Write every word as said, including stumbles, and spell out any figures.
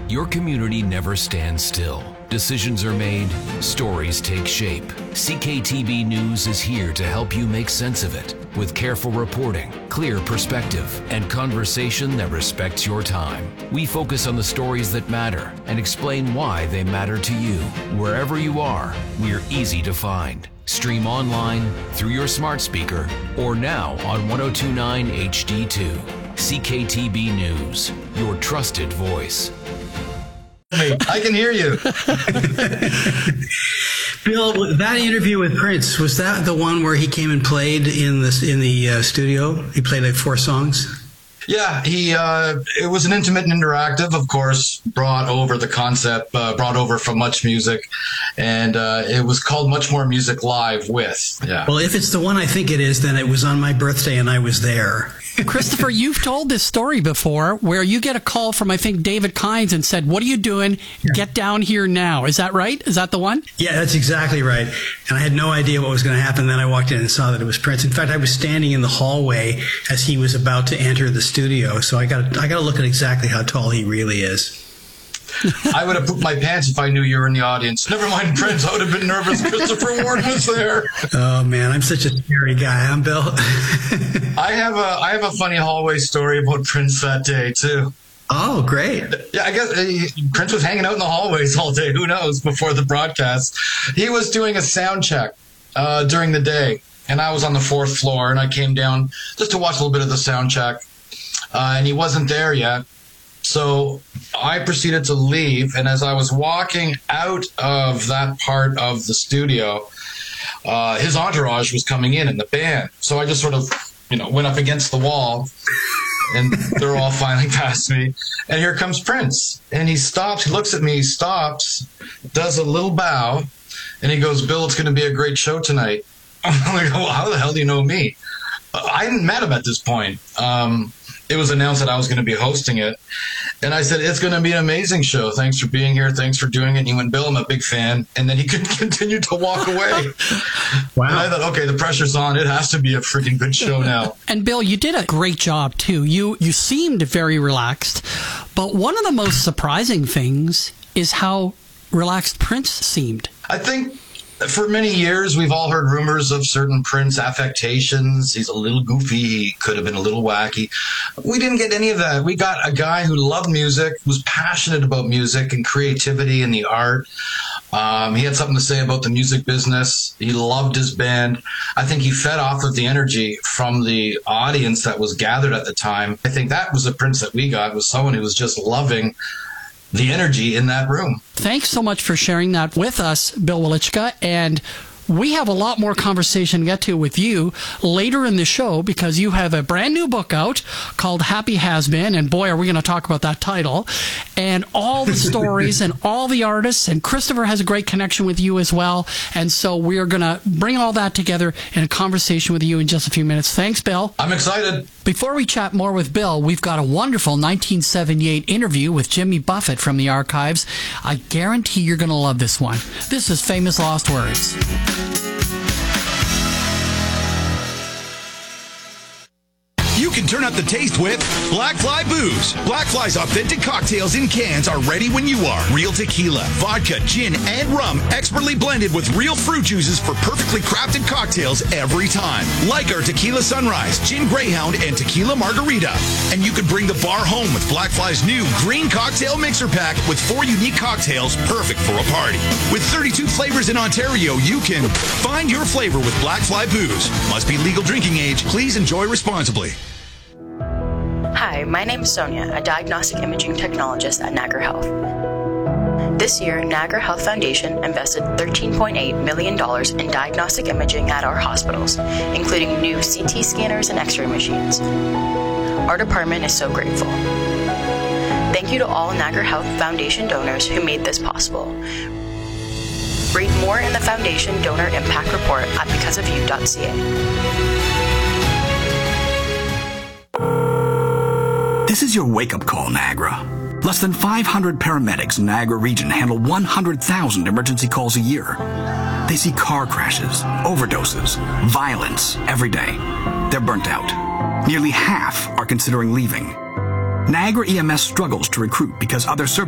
Your community never stands still. Decisions are made, stories take shape. C K T B News is here to help you make sense of it with careful reporting, clear perspective, and conversation that respects your time. We focus on the stories that matter and explain why they matter to you. Wherever you are, we're easy to find. Stream online, through your smart speaker, or now on one oh two point nine H D two. C K T B News, your trusted voice. I can hear you. Bill, that interview with Prince, was that the one where he came and played in the, in the uh, studio? He played like four songs? Yeah, he. Uh, it was an intimate and interactive, of course, brought over the concept, uh, brought over from Much Music, and uh, it was called Much More Music Live with. Yeah. Well, if it's the one I think it is, then it was on my birthday and I was there. Christopher, you've told this story before where you get a call from, I think, David Kynes and said, "What are you doing? Yeah. Get down here now." Is that right? Is that the one? Yeah, that's exactly right. And I had no idea what was going to happen. Then I walked in and saw that it was Prince. In fact, I was standing in the hallway as he was about to enter the studio. So I got I got to look at exactly how tall he really is. I would have pooped my pants if I knew you were in the audience. Never mind Prince, I would have been nervous. Christopher Ward was there. Oh man, I'm such a scary guy, huh, Bill? I have a I have a funny hallway story about Prince that day too. Oh, great. Yeah, I guess uh, Prince was hanging out in the hallways all day. Who knows? Before the broadcast, he was doing a sound check uh, during the day, and I was on the fourth floor, and I came down just to watch a little bit of the sound check, uh, and he wasn't there yet. So I proceeded to leave, and as I was walking out of that part of the studio, uh, his entourage was coming in in the band. So I just sort of, you know, went up against the wall, and they're all filing past me. And here comes Prince, and he stops. He looks at me, he stops, does a little bow, and he goes, "Bill, it's going to be a great show tonight." I'm like, "Well, how the hell do you know me?" I hadn't met him at this point. Um, it was announced that I was going to be hosting it. And I said, "It's going to be an amazing show. Thanks for being here. Thanks for doing it." And he went, "Bill, I'm a big fan." And then he could continue to walk away. Wow. And I thought, okay, the pressure's on. It has to be a freaking good show now. And Bill, you did a great job, too. You, you seemed very relaxed. But one of the most surprising things is how relaxed Prince seemed. I think for many years, we've all heard rumors of certain Prince affectations. He's a little goofy. He could have been a little wacky. We didn't get any of that. We got a guy who loved music, was passionate about music and creativity and the art. Um, he had something to say about the music business. He loved his band. I think he fed off of the energy from the audience that was gathered at the time. I think that was the Prince that we got, was someone who was just loving the energy in that room. Thanks so much for sharing that with us, Bill Welychka. And we have a lot more conversation to get to with you later in the show because you have a brand new book out called Happy Has Been. And boy, are we going to talk about that title. And all the stories and all the artists. And Christopher has a great connection with you as well. And so we are going to bring all that together in a conversation with you in just a few minutes. Thanks, Bill. I'm excited. Before we chat more with Bill, we've got a wonderful nineteen seventy-eight interview with Jimmy Buffett from the archives. I guarantee you're going to love this one. This is Famous Lost Words. You can turn up the taste with Black Fly Booze. Black Fly's authentic cocktails in cans are ready when you are. Real tequila, vodka, gin, and rum, expertly blended with real fruit juices for perfectly crafted cocktails every time. Like our Tequila Sunrise, Gin Greyhound, and Tequila Margarita. And you can bring the bar home with Black Fly's new Green Cocktail Mixer Pack with four unique cocktails perfect for a party. With thirty-two flavors in Ontario, you can find your flavor with Black Fly Booze. Must be legal drinking age. Please enjoy responsibly. Hi, my name is Sonia, a diagnostic imaging technologist at Niagara Health. This year, Niagara Health Foundation invested thirteen point eight million dollars in diagnostic imaging at our hospitals, including new C T scanners and X-ray machines. Our department is so grateful. Thank you to all Niagara Health Foundation donors who made this possible. Read more in the Foundation Donor Impact Report at because of you dot c a. This is your wake-up call, Niagara. Less than five hundred paramedics in Niagara region handle one hundred thousand emergency calls a year. They see car crashes, overdoses, violence every day. They're burnt out. Nearly half are considering leaving. Niagara E M S struggles to recruit because other services